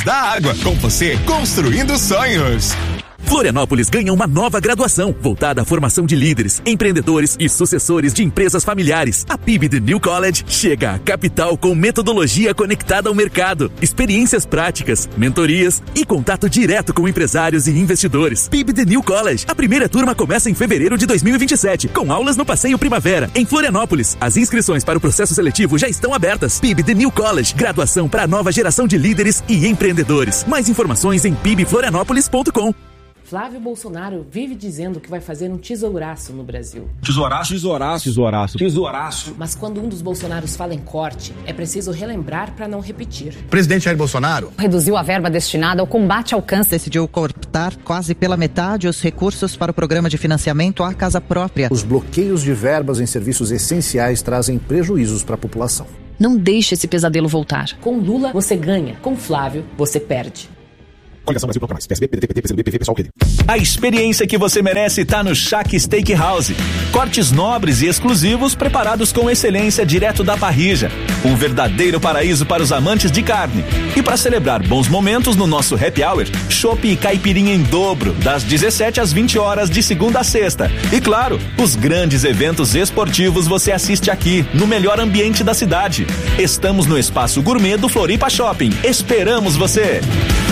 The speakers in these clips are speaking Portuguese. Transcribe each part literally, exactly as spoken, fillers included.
Da água, com você, construindo sonhos. Florianópolis ganha uma nova graduação, voltada à formação de líderes, empreendedores e sucessores de empresas familiares. A P I B The New College chega à capital com metodologia conectada ao mercado, experiências práticas, mentorias e contato direto com empresários e investidores. P I B The New College. A primeira turma começa em fevereiro de dois mil e vinte e sete, com aulas no Passeio Primavera, em Florianópolis. As inscrições para o processo seletivo já estão abertas. P I B The New College, graduação para a nova geração de líderes e empreendedores. Mais informações em p i b florianópolis ponto com. Flávio Bolsonaro vive dizendo que vai fazer um tesouraço no Brasil. Tesouraço, tesouraço, tesouraço, tesouraço. Mas quando um dos Bolsonaros fala em corte, é preciso relembrar para não repetir. O presidente Jair Bolsonaro reduziu a verba destinada ao combate ao câncer. Decidiu cortar quase pela metade os recursos para o programa de financiamento à casa própria. Os bloqueios de verbas em serviços essenciais trazem prejuízos para a população. Não deixe esse pesadelo voltar. Com Lula, você ganha. Com Flávio, você perde. Coligação Brasil Proclamais. P S B, P D T, P T, P C do B, P V, pessoal, P D. A experiência que você merece está no Shack Steakhouse. Cortes nobres e exclusivos preparados com excelência direto da parrilla. Um verdadeiro paraíso para os amantes de carne. E para celebrar bons momentos no nosso happy hour, chopp e caipirinha em dobro, das dezessete às vinte horas de segunda a sexta. E claro, os grandes eventos esportivos você assiste aqui, no melhor ambiente da cidade. Estamos no Espaço Gourmet do Floripa Shopping. Esperamos você!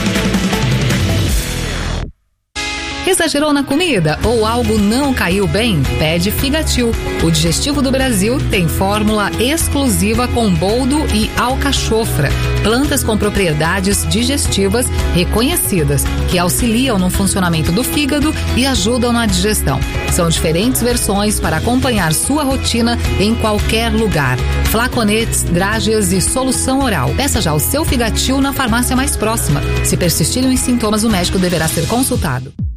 Exagerou na comida ou algo não caiu bem? Pede Figatil. O digestivo do Brasil tem fórmula exclusiva com boldo e alcachofra, plantas com propriedades digestivas reconhecidas, que auxiliam no funcionamento do fígado e ajudam na digestão. São diferentes versões para acompanhar sua rotina em qualquer lugar. Flaconetes, drágeas e solução oral. Peça já o seu Figatil na farmácia mais próxima. Se persistirem os sintomas, o médico deverá ser consultado.